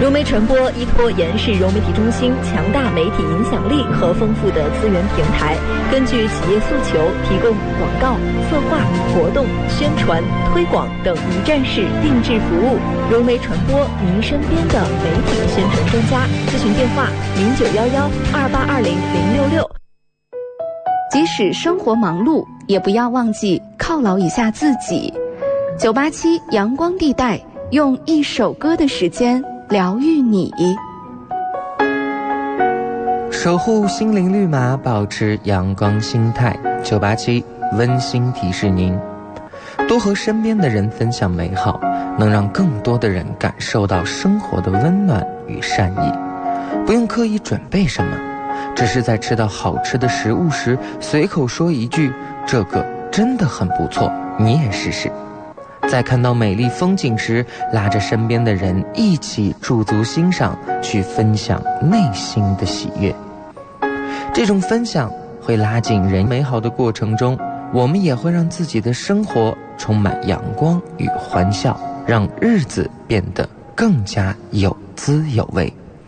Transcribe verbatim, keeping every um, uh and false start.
融媒传播依托延世融媒体中心强大媒体影响力和丰富的资源平台，根据企业诉求提供广告、策划、活动、宣传、推广等一站式定制服务。融媒传播，您身边的媒体宣传专家。咨询电话：零九幺幺二八二零零六六。 即使生活忙碌，也不要忘记犒劳一下自己。九八七阳光地带，用一首歌的时间疗愈你。 守护心灵绿码，保持阳光心态。九八七温馨提示您，多和身边的人分享美好，能让更多的人感受到生活的温暖与善意。不用刻意准备什么，只是在吃到好吃的食物时，随口说一句：“这个真的很不错，你也试试。”在看到美丽风景时，拉着身边的人一起驻足欣赏，去分享内心的喜悦。这种分享会拉近人美好的过程中，我们也会让自己的生活充满阳光与欢笑，让日子变得更加有滋有味。